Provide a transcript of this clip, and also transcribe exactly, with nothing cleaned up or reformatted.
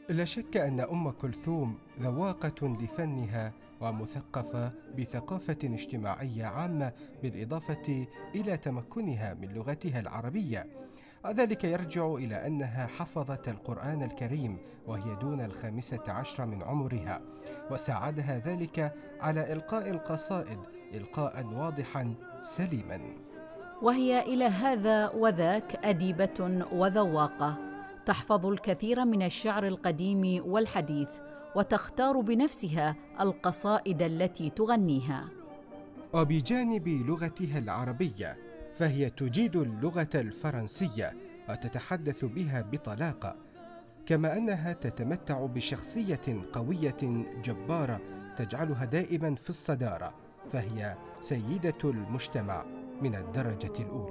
لا شك أن أم كلثوم ذواقة لفنها ومثقفة بثقافة اجتماعية عامة، بالإضافة إلى تمكنها من لغتها العربية. ذلك يرجع إلى أنها حفظت القرآن الكريم وهي دون الخامسة عشر من عمرها، وساعدها ذلك على إلقاء القصائد إلقاء واضحا سليما. وهي إلى هذا وذاك أديبة وذواقة، تحفظ الكثير من الشعر القديم والحديث، وتختار بنفسها القصائد التي تغنيها. وبجانب لغتها العربية فهي تجيد اللغة الفرنسية وتتحدث بها بطلاقة، كما أنها تتمتع بشخصية قوية جبارة تجعلها دائما في الصدارة، فهي سيدة المجتمع من الدرجة الأولى.